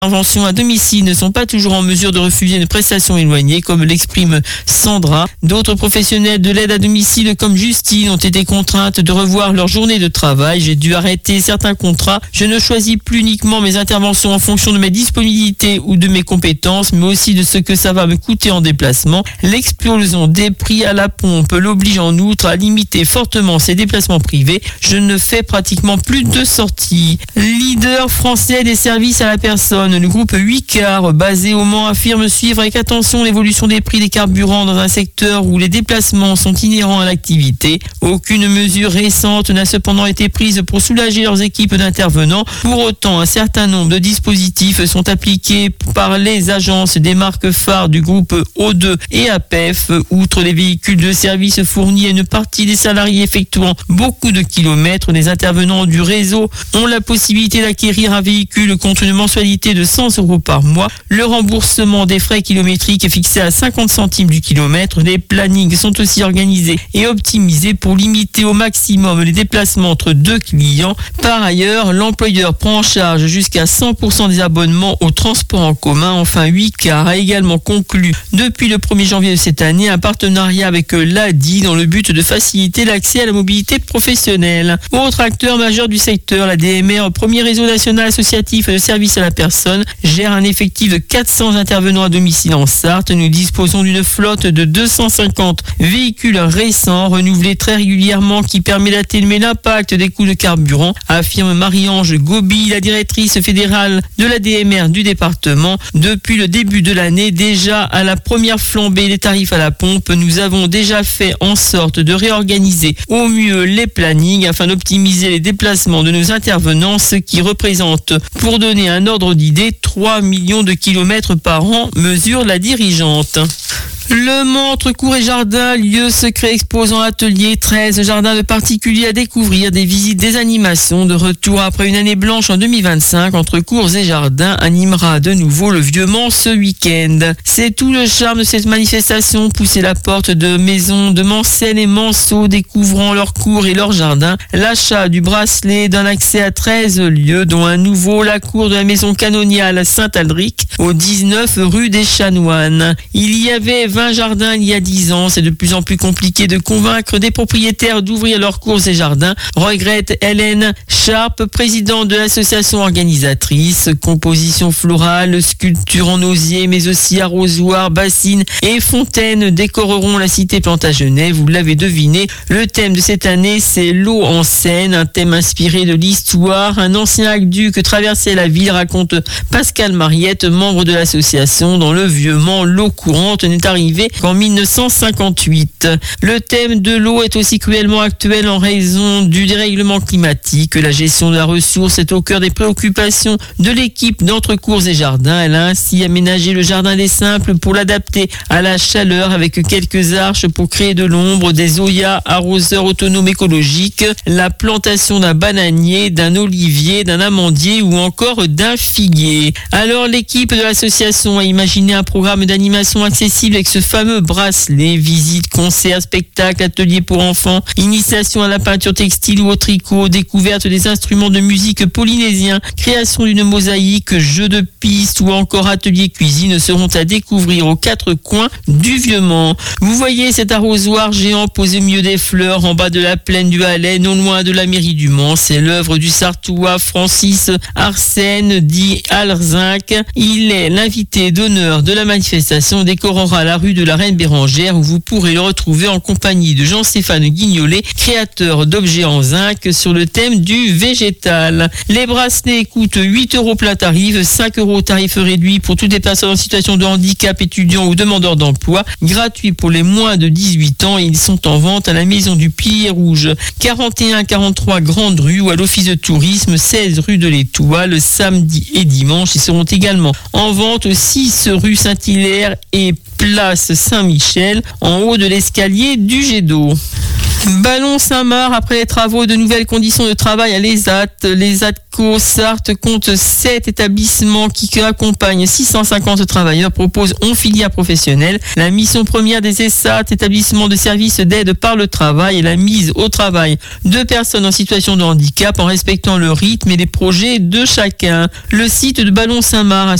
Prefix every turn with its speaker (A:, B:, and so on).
A: interventions à domicile ne sont pas toujours en mesure de refuser une prestation éloignée, comme l'exprime Sandra. D'autres professionnels de l'aide à domicile, comme Justine, ont été contraintes de revoir leur journée de travail. J'ai dû arrêter certains contrats. Je ne choisis plus uniquement mes interventions en fonction de mes disponibilités ou de mes compétences, mais aussi de ce que ça va me coûter en déplacement. L'explosion des prix à la pompe l'oblige en outre à limiter fortement ses déplacements privés. Je ne fais pratiquement plus de sorties. Leader français des services à la personne, le groupe Huitcar, basé au Mans, affirme suivre avec attention l'évolution des prix des carburants dans un secteur où les déplacements sont inhérents à l'activité. Aucune mesure récente n'a cependant été prise pour soulager leurs équipes d'intervenants. Pour autant, un certain nombre de dispositifs sont appliqués par les agences des marques phares du groupe O2 et APEF. Outre les véhicules de service fournis à une partie des salariés effectuant beaucoup de kilomètres, les intervenants du réseau ont la possibilité d'acquérir un véhicule contre une mensualité de 100 € par mois. Le remboursement des frais kilométriques est fixé à 50 centimes du kilomètre. Les plannings sont aussi organisés et optimisés pour limiter au maximum les déplacements entre deux clients. Par ailleurs, l'employeur prend en charge jusqu'à 100% des abonnements au transport en commun. Enfin, Huitcar a également conclu depuis le 1er janvier de cette année un partenariat avec l'ADI dans le but de faciliter l'accès à la mobilité professionnelle. Autre acteur majeur du secteur, la DMR, premier réseau national associatif de services à la personne, gère un effectif de 400 intervenants à domicile en Sarthe. Nous disposons d'une flotte de 250 véhicules récents, renouvelés très régulièrement, qui permet d'atténuer l'impact des coûts de carburant, affirme Marie-Ange Gobi, la directrice fédérale de la DMR du département. Depuis le début de l'année, déjà à la première flambée des tarifs à la pompe, nous avons déjà fait en sorte de réorganiser au mieux les plannings afin d'optimiser les déplacements de nos intervenants, ce qui représente, pour donner un ordre d'idée, 3 millions de kilomètres par an, mesure la dirigeante. Le Mans entre cours et jardin, lieu secret exposant atelier, 13 jardins de particuliers à découvrir, des visites, des animations. De retour après une année blanche en 2025, entre cours et jardins animera de nouveau le Vieux Mans ce week-end. C'est tout le charme de cette manifestation, pousser la porte de maisons de Mancelles et Manceaux découvrant leurs cours et leurs jardins. L'achat du bracelet d'un accès à 13 lieux, dont un nouveau, la cour de la maison canoniale Saint-Aldric, au 19 rue des Chanoines. Il y avait 20 jardins il y a 10 ans, c'est de plus en plus compliqué de convaincre des propriétaires d'ouvrir leurs cours et jardins, regrette Hélène Sharp, présidente de l'association organisatrice. Composition florale, sculpture en osier, mais aussi arrosoirs, bassines et fontaines décoreront la cité Plantagenet. Vous l'avez deviné, le thème de cette année, c'est l'eau en Seine, un thème inspiré de l'histoire. Un ancien aqueduc traversait la ville, raconte Pascal Mariette, membre de l'association. Dans le Vieux Mans, l'eau courante n'est arrivée qu'en 1958. Le thème de l'eau est aussi cruellement actuel en raison du dérèglement climatique. La gestion de la ressource est au cœur des préoccupations de l'équipe d'Entrecours et Jardins. Elle a ainsi aménagé le jardin des Simples pour l'adapter à la chaleur avec quelques arches pour créer de l'ombre, des zoyas, arroseurs autonomes écologiques, la plantation d'un bananier, d'un olivier, d'un amandier ou encore d'un figuier. Alors l'équipe de l'association a imaginé un programme d'animation accessible avec ce fameux bracelet, visites, concerts, spectacles, ateliers pour enfants, initiation à la peinture textile ou au tricot, découverte des instruments de musique polynésiens, création d'une mosaïque, jeux de pistes ou encore ateliers cuisine seront à découvrir aux 4 coins du Vieux Mans. Vous voyez cet arrosoir géant posé au milieu des fleurs en bas de la plaine du Halais, non loin de la mairie du Mans. C'est l'œuvre du Sarthois Francis Arsène dit Alzinc. Il est l'invité d'honneur de la manifestation, décorera la rue de la Reine Bérengère où vous pourrez le retrouver en compagnie de Jean-Stéphane Guignolet, créateur d'objets en zinc sur le thème du végétal. Les bracelets coûtent 8 € plein tarif, 5 € tarif réduit pour toutes les personnes en situation de handicap, étudiants ou demandeurs d'emploi, gratuit pour les moins de 18 ans et ils sont en vente à la Maison du Pilier Rouge, 41-43 Grande Rue ou à l'Office de Tourisme, 16 rue de l'Étoile, samedi et dimanche. Ils seront également en vente au 6 rue Saint-Hilaire et place Saint-Michel, en haut de l'escalier du jet d'eau. Ballon-Saint-Marc, après les travaux de nouvelles conditions de travail à l'ESAT, les ATCO Sarthe compte 7 établissements qui accompagnent 650 travailleurs, proposent 11 filières professionnelles. La mission première des ESAT, établissements de services d'aide par le travail, est la mise au travail de personnes en situation de handicap en respectant le rythme et les projets de chacun. Le site de Ballon-Saint-Marc